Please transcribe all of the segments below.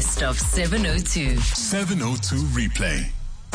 best of 702. 702 Replay.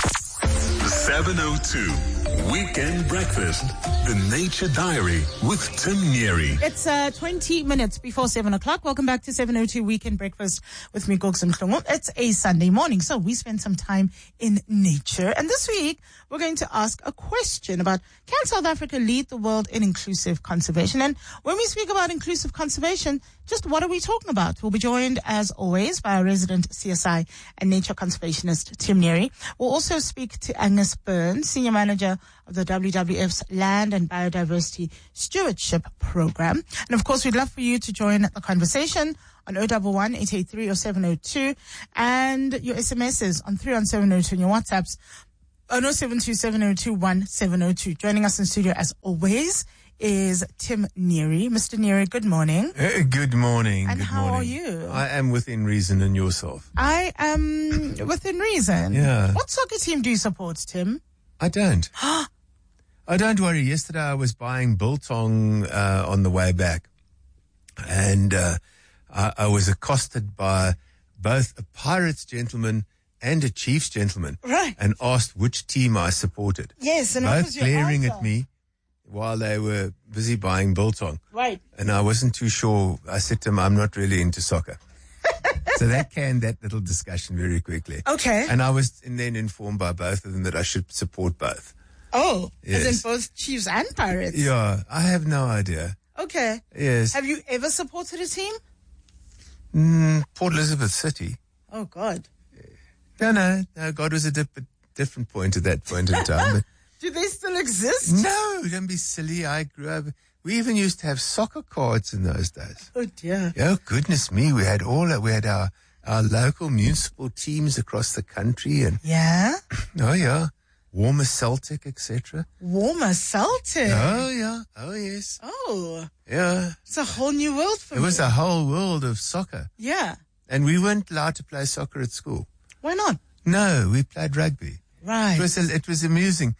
702 Weekend Breakfast. The Nature Diary with Tim Neary. It's 20 minutes before 7 o'clock. Welcome back to 702 Weekend Breakfast with me, Gogs and Klongo. It's a Sunday morning, so we spend some time in nature. And this week, we're going to ask a question about, can South Africa lead the world in inclusive conservation? And when we speak about inclusive conservation, just what are we talking about? We'll be joined, as always, by our resident CSI and nature conservationist, Tim Neary. We'll also speak to Agnes Burns, Senior Manager of the WWF's Land and Biodiversity Stewardship Program. And of course, we'd love for you to join the conversation on 011 883 or 702, and your SMSs on 31702 and your WhatsApps on 072 702 1702. Joining us in studio, as always, is Tim Neary. Mr. Neary, good morning. Good morning. And good how morning. are you? I am within reason, and yourself? I am within reason. Yeah. What soccer team do you support, Tim? I don't. I don't worry. Yesterday I was buying biltong on the way back, and I was accosted by both a Pirates gentleman and a Chiefs gentleman, Right. and asked which team I supported. Yes, and what Both was your glaring answer? at me while they were busy buying biltong. Right. And I wasn't too sure. I said to him, I'm not really into soccer. So that canned that little discussion very quickly. Okay. And I was then informed by both of them that I should support both. Oh, as in Yes. both Chiefs and Pirates? Yeah, I have no idea. Okay. Yes. Have you ever supported a team? Port Elizabeth City. Oh, God. No, God was a different point at that point in time. But Do they still exist? no, don't be silly. I grew up. We even used to have soccer cards in those days. Oh, dear. Oh, goodness me. We had our local municipal teams across the country, and Yeah? oh yeah, Warmer Celtic, etc. Warmer Celtic. Oh yeah, oh yes, Oh, yeah. it's a whole new world for It me. was a whole world of soccer, Yeah. and we weren't allowed to play soccer at school. Why not? No, we played rugby. Right. It was amusing.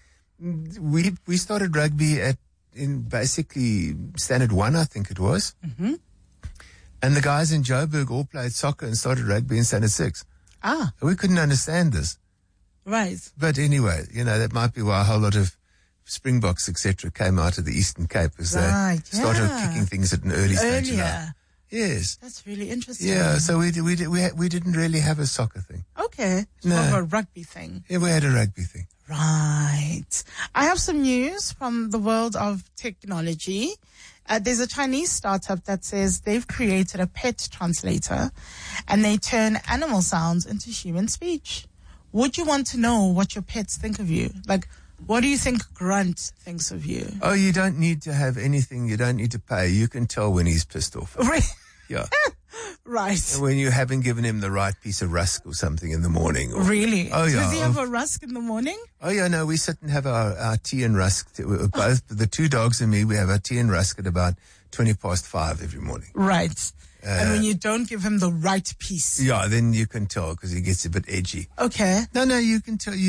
We started rugby in basically standard 1, I think it was. Mm-hmm. And the guys in Joburg all played soccer and started rugby in standard 6. Ah, We couldn't understand this. right. But anyway, that might be why a whole lot of Springboks, etc., came out of the Eastern Cape, as Right, they started yeah. kicking things at an early stage. Earlier. Yes. That's really interesting. Yeah. So we didn't really have a soccer thing. Okay. It's No. more of a rugby thing. Yeah, we had a rugby thing. Right. I have some news from the world of technology. There's a Chinese startup that says they've created a pet translator, and they turn animal sounds into human speech. Would you want to know what your pets think of you? Like, what do you think Grunt thinks of you? Oh, you don't need to have anything. You don't need to pay. You can tell when he's pissed off. Yeah. Right. When you haven't given him the right piece of rusk or something in the morning. Or, Really? Oh, yeah. Does he have a rusk in the morning? Oh, yeah, no, we sit and have our tea and rusk. Both the two dogs and me, we have our tea and rusk at about 5:20 every morning. Right. And when you don't give him the right piece. Yeah, then you can tell because he gets a bit edgy. Okay. No, you can tell.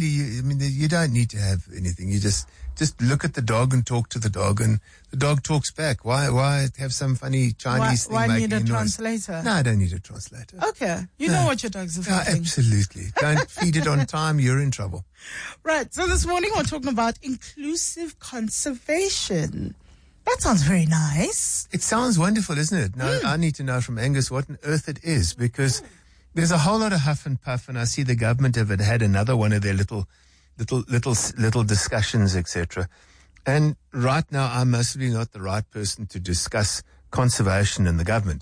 You don't need to have anything. You just look at the dog and talk to the dog, and the dog talks back. Why have some funny Chinese thing Why making need a noise? translator? No, I don't need a translator. Okay. You know what your dogs are No, thinking. absolutely. Don't feed it on time. You're in trouble. Right. So this morning we're talking about inclusive conservation. That sounds very nice. It sounds wonderful, isn't it? Now, I need to know from Angus what on earth it is, because there's a whole lot of huff and puff, and I see the government have had another one of their little discussions, etc. And right now, I'm mostly not the right person to discuss conservation in the government,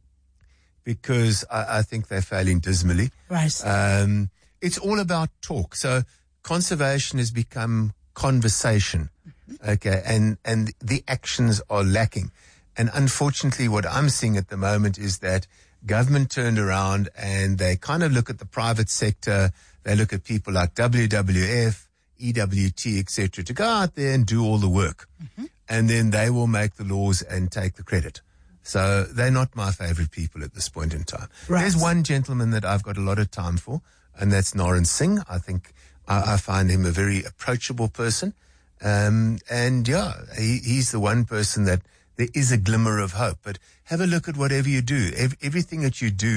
because I think they're failing dismally. Right. It's all about talk. So conservation has become conversation. Okay. And the actions are lacking. And unfortunately, what I'm seeing at the moment is that government turned around and they kind of look at the private sector. They look at people like WWF, EWT, etc., to go out there and do all the work. Mm-hmm. And then they will make the laws and take the credit. So they're not my favorite people at this point in time. Right. There's one gentleman that I've got a lot of time for, and that's Noran Singh. I think I find him a very approachable person. And yeah, he's the one person that there is a glimmer of hope. But have a look at whatever you do. Everything that you do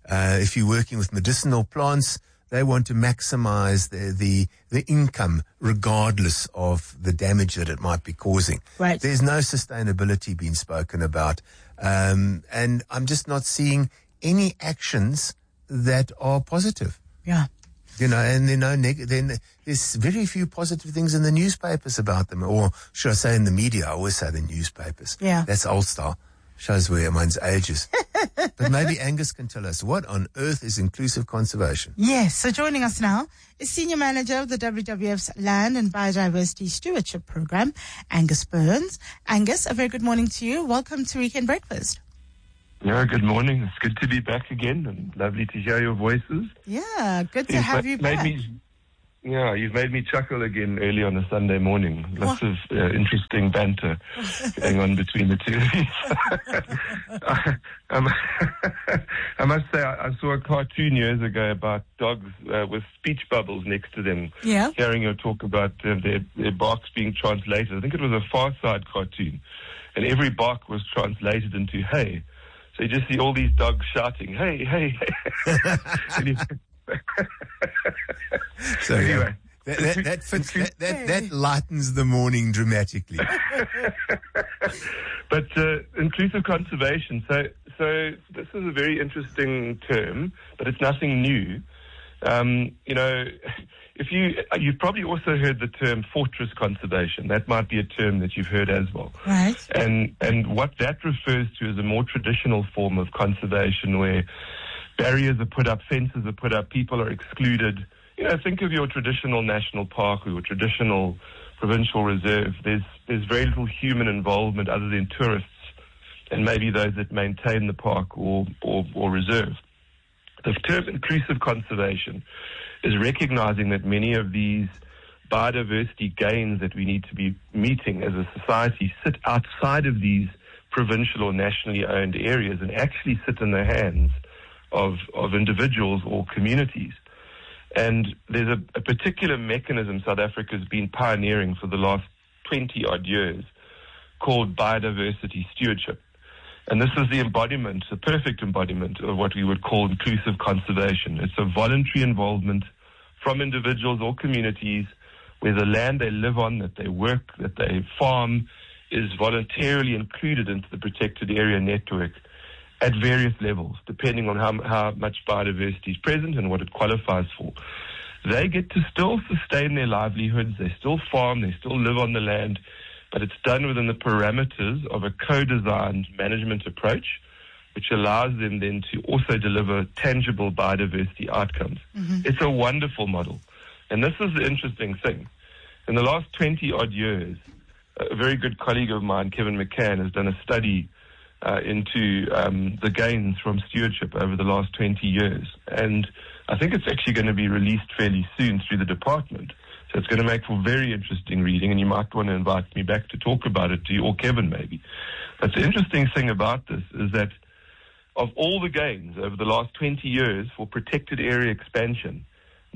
If you're working with medicinal plants, they want to maximize the income regardless of the damage that it might be causing. Right. There's no sustainability being spoken about. And I'm just not seeing any actions that are positive. Yeah. And then there's very few positive things in the newspapers about them, or should I say in the media? I always say the newspapers. Yeah. That's old style. Shows where one's ages. But maybe Angus can tell us, what on earth is inclusive conservation? Yes, so joining us now is Senior Manager of the WWF's Land and Biodiversity Stewardship Program, Angus Burns. Angus, a very good morning to you. Welcome to Weekend Breakfast. Yeah, good morning. It's good to be back again and lovely to hear your voices. Yeah, good to have you back. You've made me chuckle again early on a Sunday morning. Lots of interesting banter going on between the two of you. I must say, I saw a cartoon years ago about dogs with speech bubbles next to them. Yeah. Hearing your talk about their barks being translated. I think it was a Far Side cartoon. And every bark was translated into hey. So you just see all these dogs shouting, hey, hey, hey. So anyway, that lightens the morning dramatically. But inclusive conservation. So this is a very interesting term, but it's nothing new. If you've probably also heard the term fortress conservation. That might be a term that you've heard as well. Right. And what that refers to is a more traditional form of conservation where barriers are put up, fences are put up, people are excluded. Think of your traditional national park or your traditional provincial reserve. There's very little human involvement other than tourists and maybe those that maintain the park or reserve. The term inclusive conservation is recognizing that many of these biodiversity gains that we need to be meeting as a society sit outside of these provincial or nationally owned areas and actually sit in the hands of individuals or communities. And there's a particular mechanism South Africa's been pioneering for the last 20-odd years called biodiversity stewardship. And this is the perfect embodiment of what we would call inclusive conservation. It's a voluntary involvement from individuals or communities where the land they live on, that they work, that they farm, is voluntarily included into the protected area network at various levels, depending on how much biodiversity is present and what it qualifies for. They get to still sustain their livelihoods, they still farm, they still live on the land, but it's done within the parameters of a co-designed management approach, which allows them then to also deliver tangible biodiversity outcomes. Mm-hmm. It's a wonderful model. And this is the interesting thing. In the last 20-odd years, a very good colleague of mine, Kevin McCann, has done a study into the gains from stewardship over the last 20 years. And I think it's actually going to be released fairly soon through the department. So it's going to make for very interesting reading, and you might want to invite me back to talk about it to you, or Kevin maybe. But the interesting thing about this is that of all the gains over the last 20 years for protected area expansion,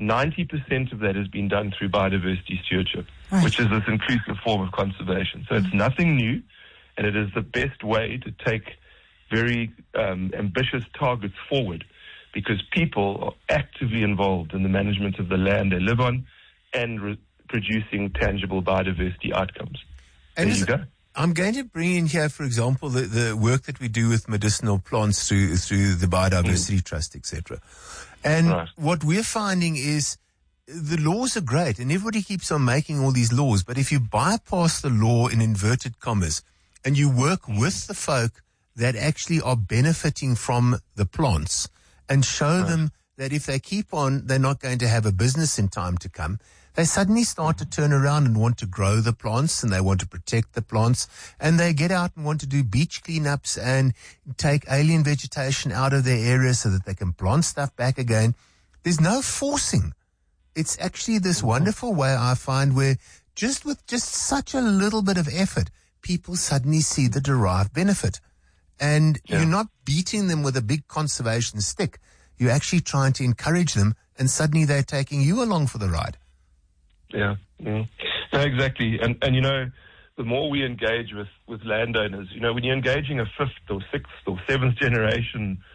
90% of that has been done through biodiversity stewardship, right, which is this inclusive form of conservation. So it's nothing new, and it is the best way to take very ambitious targets forward, because people are actively involved in the management of the land they live on and producing tangible biodiversity outcomes. And there you go. I'm going to bring in here, for example, the work that we do with medicinal plants through the Biodiversity Trust, etc. And what we're finding is the laws are great, and everybody keeps on making all these laws, but if you bypass the law in inverted commas and you work with the folk that actually are benefiting from the plants and show them that if they keep on, they're not going to have a business in time to come, they suddenly start to turn around and want to grow the plants, and they want to protect the plants, and they get out and want to do beach cleanups and take alien vegetation out of their area so that they can plant stuff back again. There's no forcing. It's actually this wonderful way, I find, where just with just such a little bit of effort, people suddenly see the derived benefit. And you're not beating them with a big conservation stick. You're actually trying to encourage them, and suddenly they're taking you along for the ride. Yeah. No, exactly. And the more we engage with landowners, when you're engaging a fifth or sixth or seventh generation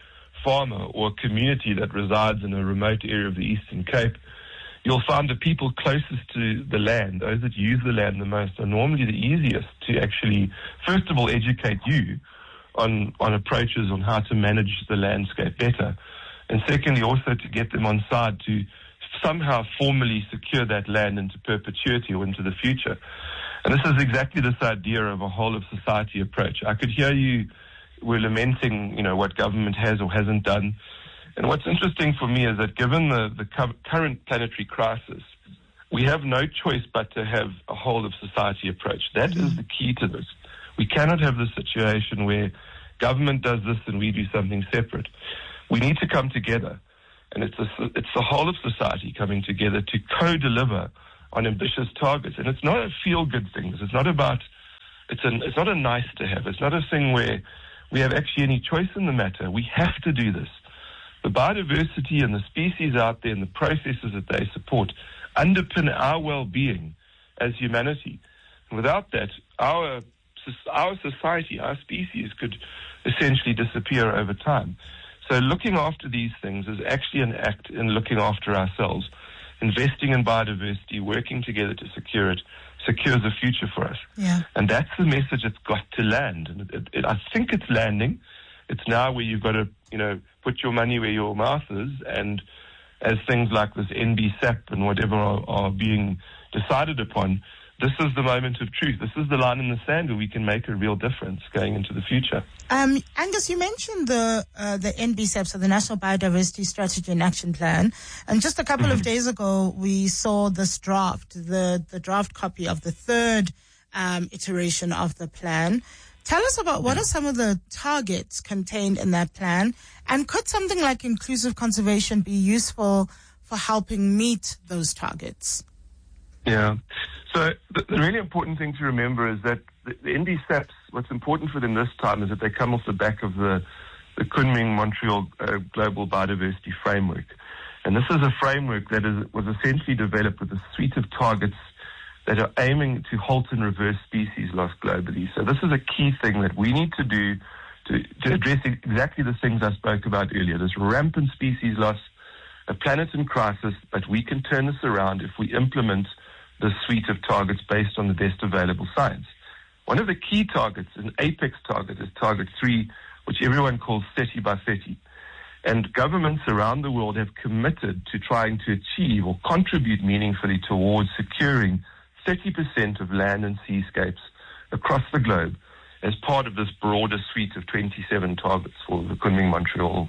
farmer or a community that resides in a remote area of the Eastern Cape, you'll find the people closest to the land, those that use the land the most, are normally the easiest to actually, first of all, educate you on approaches on how to manage the landscape better. And secondly, also to get them on side to somehow formally secure that land into perpetuity or into the future. And this is exactly this idea of a whole of society approach. I could hear you were lamenting, what government has or hasn't done. And what's interesting for me is that given the current planetary crisis, we have no choice but to have a whole of society approach. That is the key to this. We cannot have the situation where government does this and we do something separate. We need to come together. And it's the whole of society coming together to co-deliver on ambitious targets. And it's not a feel-good thing. It's not a nice to have. It's not a thing where we have actually any choice in the matter. We have to do this. The biodiversity and the species out there and the processes that they support underpin our well-being as humanity. And without that, our society, our species could essentially disappear over time. So looking after these things is actually an act in looking after ourselves. Investing in biodiversity, working together to secure it, secures a future for us. Yeah. And that's the message that's got to land. And I think it's landing. It's now where you've got to, put your money where your mouth is. And as things like this NBSAP and whatever are being decided upon, this is the moment of truth. This is the line in the sand where we can make a real difference going into the future. Angus, you mentioned the NBSAP, so the National Biodiversity Strategy and Action Plan. And just a couple of days ago, we saw this draft, the draft copy of the third iteration of the plan. Tell us about what are some of the targets contained in that plan, and could something like inclusive conservation be useful for helping meet those targets? Yeah. So the really important thing to remember is that the NBSAPs, what's important for them this time is that they come off the back of the Kunming-Montreal Global Biodiversity Framework. And this is a framework that was essentially developed with a suite of targets that are aiming to halt and reverse species loss globally. So this is a key thing that we need to do to address exactly the things I spoke about earlier. This rampant species loss, a planet in crisis, but we can turn this around if we implement the suite of targets based on the best available science. One of the key targets, an apex target, is target 3, which everyone calls 30 by 30. And governments around the world have committed to trying to achieve or contribute meaningfully towards securing 30% of land and seascapes across the globe as part of this broader suite of 27 targets for the Kunming-Montreal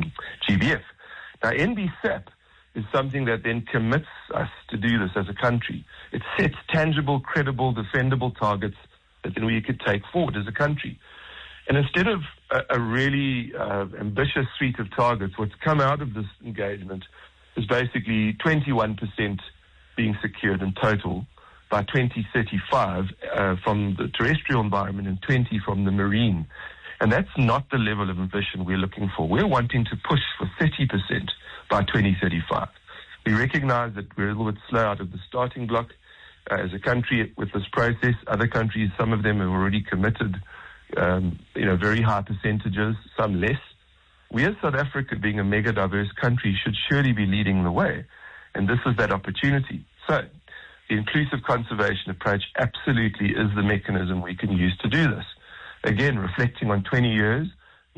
GBF. Now, NBSAP is something that then commits us to do this as a country. It sets tangible, credible, defendable targets that then we could take forward as a country. And instead of a really ambitious suite of targets, what's come out of this engagement is basically 21% being secured in total by 2035 from the terrestrial environment and 20% from the marine. And that's not the level of ambition we're looking for. We're wanting to push for 30% by 2035. We recognize that we're a little bit slow out of the starting block as a country with this process. Other countries, some of them have already committed, very high percentages, some less. We as South Africa, being a mega diverse country, should surely be leading the way. And this is that opportunity. So the inclusive conservation approach absolutely is the mechanism we can use to do this. Again, reflecting on 20 years,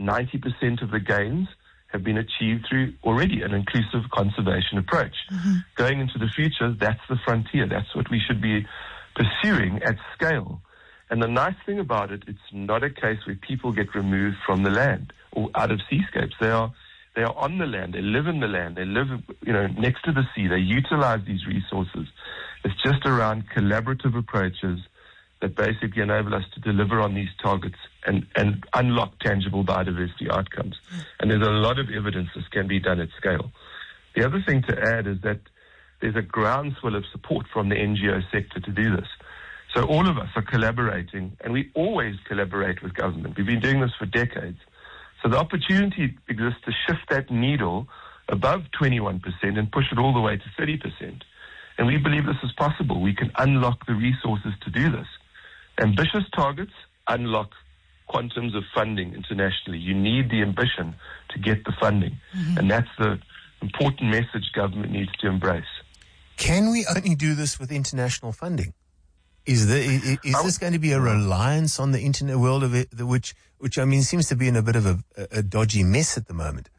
90% of the gains have been achieved through already an inclusive conservation approach. Going into the future, that's the frontier. That's what we should be pursuing at scale. And the nice thing about it, it's not a case where people get removed from the land or out of seascapes. They are on the land. They live in the land. They live, next to the sea. They utilize these resources. It's just around collaborative approaches that basically enable us to deliver on these targets and unlock tangible biodiversity outcomes. And there's a lot of evidence this can be done at scale. The other thing to add is that there's a groundswell of support from the NGO sector to do this. So all of us are collaborating, and we always collaborate with government. We've been doing this for decades. So the opportunity exists to shift that needle above 21% and push it all the way to 30%. And we believe this is possible. We can unlock the resources to do this. Ambitious targets unlock quantums of funding internationally. You need the ambition to get the funding. And that's the important message government needs to embrace. Can we only do this with international funding? Is this going to be a reliance on the internet world of it, which I mean seems to be in a bit of a dodgy mess at the moment?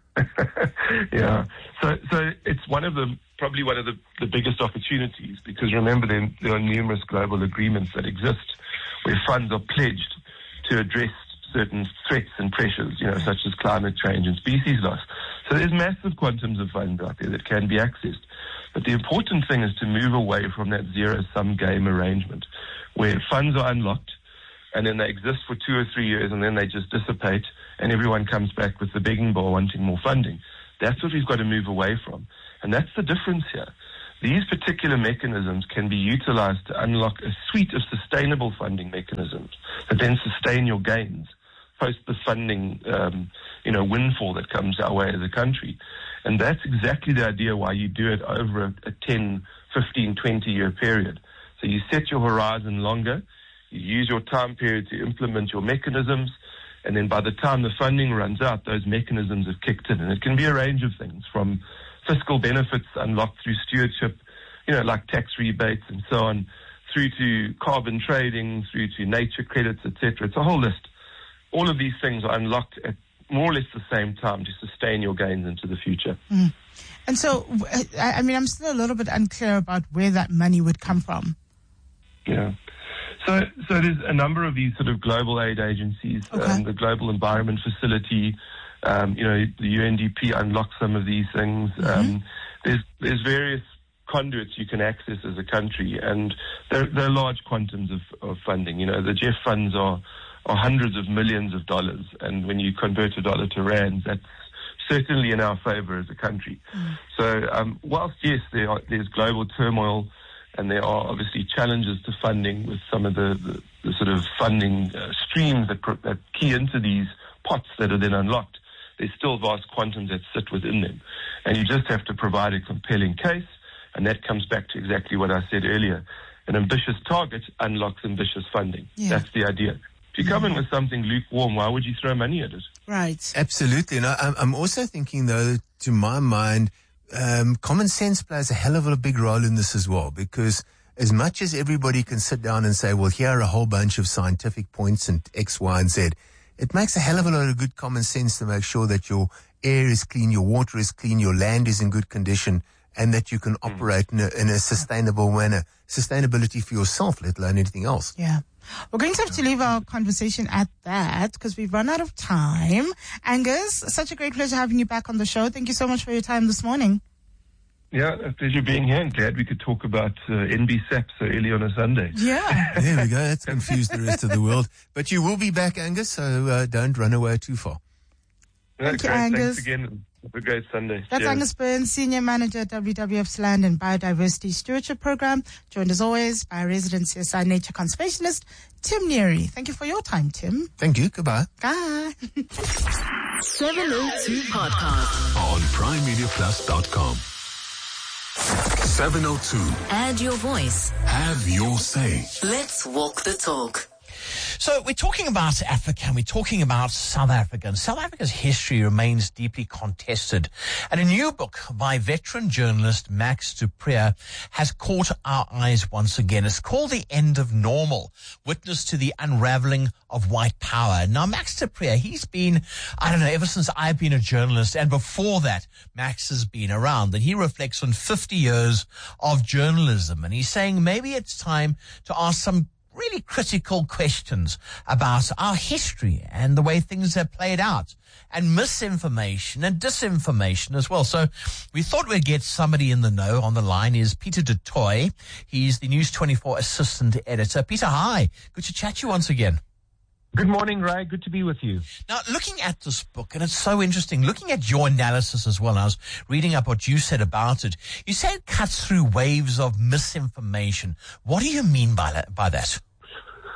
Yeah. So it's probably one of the biggest opportunities, because remember there are numerous global agreements that exist where funds are pledged to address certain threats and pressures, such as climate change and species loss. So there's massive quantums of funds out there that can be accessed. But the important thing is to move away from that zero-sum game arrangement where funds are unlocked and then they exist for 2 or 3 years and then they just dissipate and everyone comes back with the begging bowl wanting more funding. That's what we've got to move away from. And that's the difference here. These particular mechanisms can be utilized to unlock a suite of sustainable funding mechanisms that then sustain your gains post the funding, windfall that comes our way as a country. And that's exactly the idea why you do it over a 10, 15, 20-year period. So you set your horizon longer, you use your time period to implement your mechanisms, and then by the time the funding runs out, those mechanisms have kicked in. And it can be a range of things, from fiscal benefits unlocked through stewardship, like tax rebates and so on, through to carbon trading, through to nature credits, etc. It's a whole list. All of these things are unlocked at more or less the same time to sustain your gains into the future. And so, I'm still a little bit unclear about where that money would come from. Yeah. So there's a number of these sort of global aid agencies, the Global Environment Facility, the UNDP unlocks some of these things. There's various conduits you can access as a country, and they're large quantums of funding. The GEF funds are hundreds of millions of dollars, and when you convert a dollar to rands, that's certainly in our favor as a country. So whilst, yes, there's global turmoil, and there are obviously challenges to funding with some of the sort of funding streams that key into these pots that are then unlocked, there's still vast quantums that sit within them. And you just have to provide a compelling case, and that comes back to exactly what I said earlier. An ambitious target unlocks ambitious funding. Yeah. That's the idea. If you come in with something lukewarm, why would you throw money at it? Right. Absolutely. And I'm also thinking, though, to my mind, common sense plays a hell of a big role in this as well, because as much as everybody can sit down and say, well, here are a whole bunch of scientific points and X, Y, and Z, it makes a hell of a lot of good common sense to make sure that your air is clean, your water is clean, your land is in good condition, and that you can operate in a sustainable manner. Sustainability for yourself, let alone anything else. Yeah. We're going to have to leave our conversation at that because we've run out of time. Angus, such a great pleasure having you back on the show. Thank you so much for your time this morning. Yeah, a pleasure being here, and glad we could talk about NBSAP so early on a Sunday. Yeah. There we go. That's confused the rest of the world. But you will be back, Angus, so don't run away too far. Thank you, Angus. Thanks again. Have a great Sunday. That's Cheers. Angus Burns, Senior Manager at WWF's Land and Biodiversity Stewardship Program, joined as always by resident CSI Nature Conservationist, Tim Neary. Thank you for your time, Tim. Thank you. Goodbye. Bye. 702 Podcast. On PrimeMediaPlus.com. 702. Add your voice. Have your say. Let's walk the talk. So we're talking about Africa, and we're talking about South Africa. And South Africa's history remains deeply contested. And a new book by veteran journalist Max du Preez has caught our eyes once again. It's called The End of Normal, Witness to the Unraveling of White Power. Now, Max du Preez, he's been, ever since I've been a journalist, and before that, Max has been around. And he reflects on 50 years of journalism. And he's saying maybe it's time to ask some really critical questions about our history and the way things have played out, and misinformation and disinformation as well. So we thought we'd get somebody in the know. On the line is Peter du Toit. He's the News 24 assistant editor. Peter, hi. Good to chat to you once again. Good morning, Ray. Good to be with you. Now, looking at this book, and it's so interesting, looking at your analysis as well, I was reading up what you said about it. You say it cuts through waves of misinformation. What do you mean by that?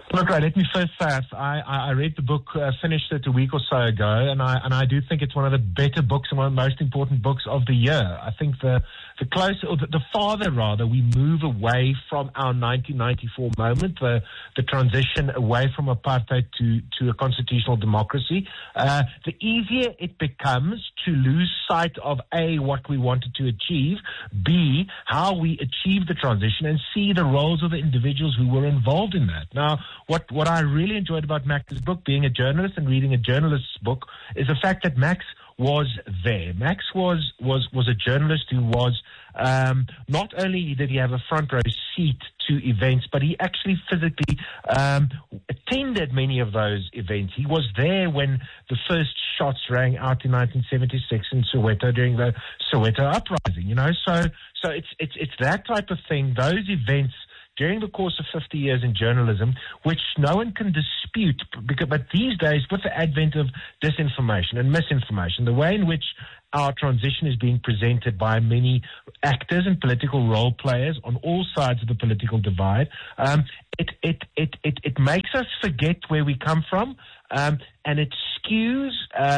Look, right, let me first say, I read the book, finished it a week or so ago, and I do think it's one of the better books and one of the most important books of the year. I think the closer, or the farther rather, we move away from our 1994 moment, the transition away from apartheid to a constitutional democracy, the easier it becomes to lose sight of A, what we wanted to achieve, B, how we achieved the transition, and C, the roles of the individuals who were involved in that. Now, what I really enjoyed about Max's book, being a journalist and reading a journalist's book, is the fact that Max was there. Max was a journalist who was, not only did he have a front row seat to events, but he actually physically attended many of those events. He was there when the first shots rang out in 1976 in Soweto during the Soweto uprising, you know. So it's that type of thing, those events during the course of 50 years in journalism, which no one can dispute. But these days, with the advent of disinformation and misinformation, the way in which our transition is being presented by many actors and political role players on all sides of the political divide, it makes us forget where we come from, and it skews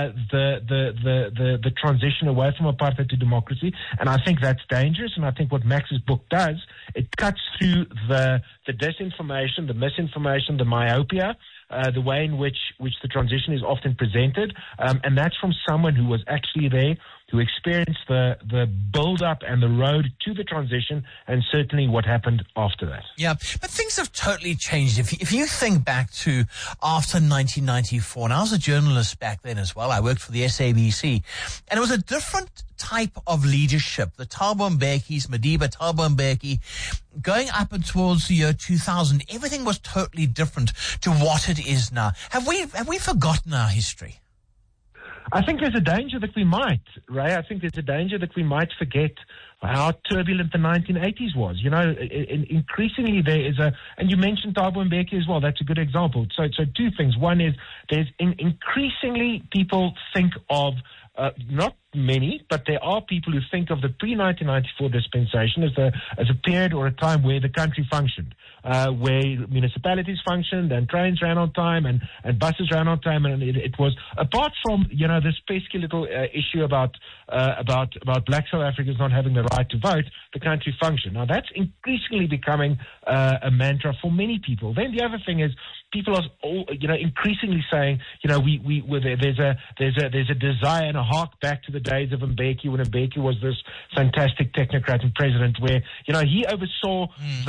the transition away from apartheid to democracy. And I think that's dangerous. And I think what Max's book does, it cuts through the disinformation, the misinformation, the myopia, the way in which the transition is often presented, and that's from someone who was actually there, who experienced the build-up and the road to the transition, and certainly what happened after that. Yeah, but things have totally changed. If you think back to after 1994, and I was a journalist back then as well, I worked for the SABC, and it was a different type of leadership. The Thabo Mbekis, Madiba Thabo Mbeki, going up and towards the year 2000, everything was totally different to what it is now. Have we forgotten our history? I think there's a danger that we might, Ray. I think there's a danger that we might forget how turbulent the 1980s was. You know, increasingly there is and you mentioned Thabo Mbeki as well. That's a good example. So two things. One is there's increasingly people think of, not many, but there are people who think of the pre-1994 dispensation as a period or a time where the country functioned, where municipalities functioned and trains ran on time and buses ran on time, and it was, apart from, you know, this pesky little issue about black South Africans not having the right to vote, the country functioned. Now that's increasingly becoming a mantra for many people. Then the other thing is, people are, you know, increasingly saying, you know, there's a desire and a hark back to the days of Mbeki, when Mbeki was this fantastic technocrat and president, where, you know, he oversaw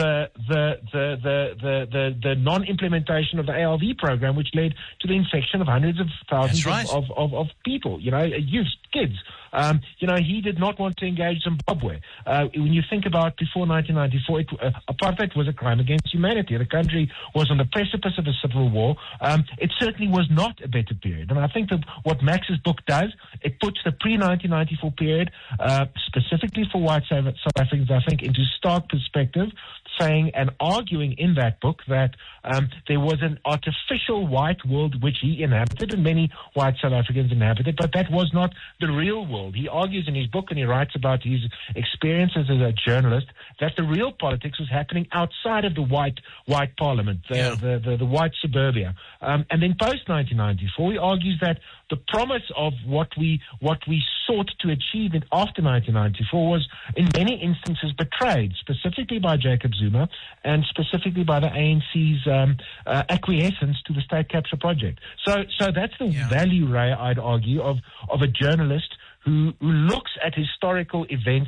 the non-implementation of the ARV program, which led to the infection of hundreds of thousands of people, you know, youth, kids. You know, he did not want to engage Zimbabwe. When you think about before 1994, apartheid was a crime against humanity. The country was on the precipice of a civil war. It certainly was not a better period. And I think that what Max's book does, it puts the pre-1994 period, specifically for white South Africans, I think, into stark perspective, saying and arguing in that book that there was an artificial white world which he inhabited and many white South Africans inhabited, but that was not the real world. He argues in his book, and he writes about his experiences as a journalist, that the real politics was happening outside of the white parliament, the white suburbia. And then post-1994, he argues that the promise of what we sought to achieve after 1994 was in many instances betrayed, specifically by Jacob Zuma and specifically by the ANC's acquiescence to the state capture project. So that's the value, Ray, I'd argue, of a journalist who looks at historical events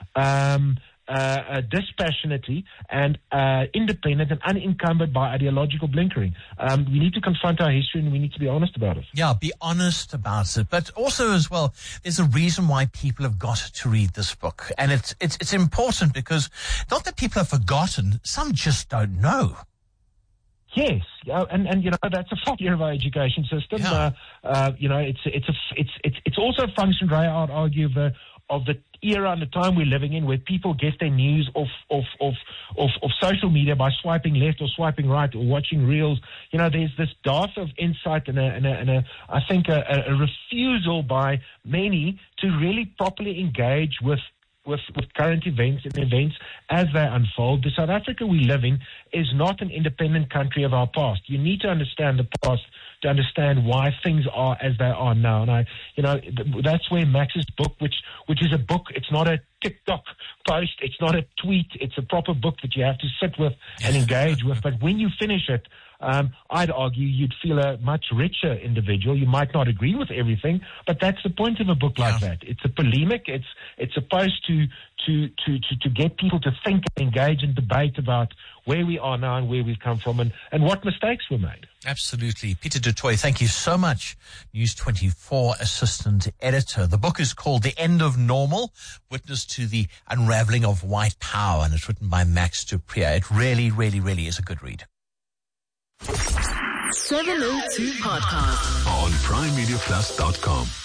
dispassionately and independent and unencumbered by ideological blinkering. We need to confront our history, and we need to be honest about it. Yeah, be honest about it. But also as well, there's a reason why people have got to read this book. And it's important because not that people have forgotten, some just don't know. Yes, and you know, that's a failure of our education system. Yeah. You know, it's also a function, Ray, I'd argue, of the era and the time we're living in, where people get their news off social media by swiping left or swiping right or watching reels. You know, there's this dearth of insight and I think a refusal by many to really properly engage with with current events and events as they unfold. The South Africa we live in is not an independent country of our past. You need to understand the past to understand why things are as they are now. And that's where Max's book, which is a book, it's not a TikTok post, it's not a tweet, it's a proper book that you have to sit with and engage with. But when you finish it, I'd argue you'd feel a much richer individual. You might not agree with everything, but that's the point of a book like that. It's a polemic. It's supposed to get people to think and engage and debate about where we are now and where we've come from and what mistakes were made. Absolutely. Peter du Toit, thank you so much. News 24 assistant editor. The book is called The End of Normal, Witness to the Unraveling of White Power, and it's written by Max du Preez. It really, really, really is a good read. 702 Podcast on primemediaplus.com.